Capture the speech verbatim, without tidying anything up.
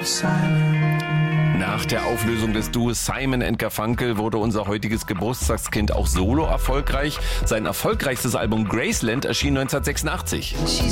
Nach der Auflösung des Duos Simon and Garfunkel wurde unser heutiges Geburtstagskind auch solo erfolgreich. Sein erfolgreichstes Album Graceland erschien neunzehnhundertsechsundachtzig.